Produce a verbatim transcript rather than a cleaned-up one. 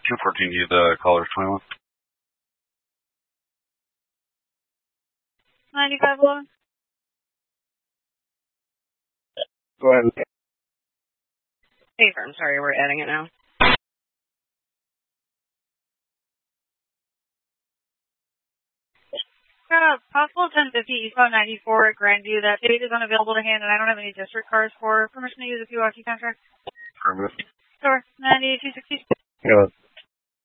two fourteen, you the caller's twenty-one. ninety-five eleven. Go ahead. Hey, I'm sorry, we're adding it now. Got a possible ten fifty eastbound ninety-four at Grandview. That date is unavailable to hand, and I don't have any district cars for permission to use a Pewaukee contract. Permit. Sure, ninety-two sixty. Yeah.